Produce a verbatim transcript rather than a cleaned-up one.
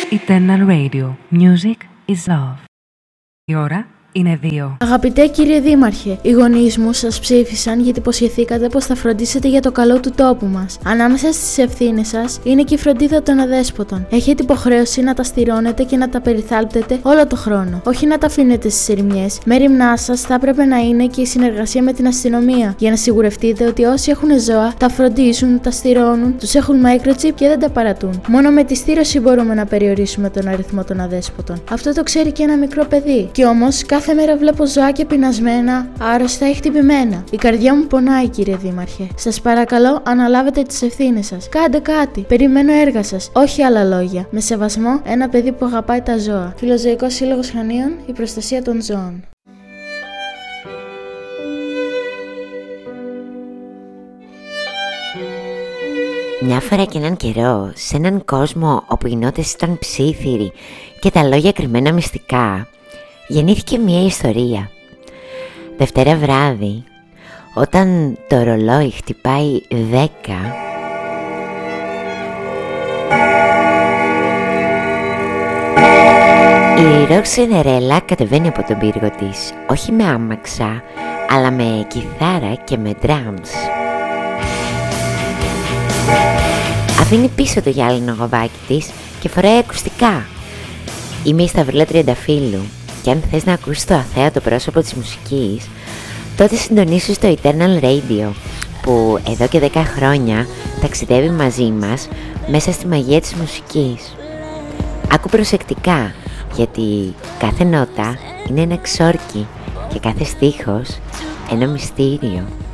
Eternal Radio. Music is love. Η ώρα είναι δύο. Αγαπητέ κύριε Δήμαρχε, οι γονείς μου σας ψήφισαν γιατί υποσχεθήκατε πως θα φροντίσετε για το καλό του τόπου μας. Ανάμεσα στις ευθύνες σας είναι και η φροντίδα των αδέσποτων. Έχετε υποχρέωση να τα στηρώνετε και να τα περιθάλπτετε όλο το χρόνο. Όχι να τα αφήνετε στις ερημιές. Μέριμνά σας θα έπρεπε να είναι και η συνεργασία με την αστυνομία για να σιγουρευτείτε ότι όσοι έχουν ζώα τα φροντίζουν, τα στηρώνουν, τους έχουν microchip και δεν τα παρατούν. Μόνο με τη στήρωση μπορούμε να περιορίσουμε τον αριθμό των αδέσποτων. Αυτό το ξέρει και ένα μικρό παιδί. Κι όμως κάθε μέρα βλέπω ζωάκια πεινασμένα, άρρωστα ή χτυπημένα. Η καρδιά μου πονάει, κύριε Δήμαρχε. Σας παρακαλώ, αναλάβετε τις ευθύνες σας. Κάντε κάτι. Περιμένω έργα σας. Όχι άλλα λόγια. Με σεβασμό, ένα παιδί που αγαπάει τα ζώα. Φιλοζωικός Σύλλογος Χανίων, η προστασία των ζώων. Μια φορά και έναν καιρό, σε έναν κόσμο όπου οι νότες ήταν ψήθυροι και τα λόγια κρυμμένα μυστικά, γεννήθηκε μια ιστορία. Δευτέρα βράδυ, όταν το ρολόι χτυπάει δέκα, η Ροξενερέλα κατεβαίνει από τον πύργο της, όχι με άμαξα, αλλά με κιθάρα και με drums. Αφήνει πίσω το γυάλινο γοβάκι της και φοράει ακουστικά. Είμαι η Σταυρούλα Τριανταφύλλου και αν θες να ακούσεις το αθέατο πρόσωπο της μουσικής, τότε συντονίσου στο Eternal Radio, που εδώ και δέκα χρόνια ταξιδεύει μαζί μας μέσα στη μαγεία της μουσικής. Άκου προσεκτικά, γιατί κάθε νότα είναι ένα ξόρκι και κάθε στίχος ένα μυστήριο.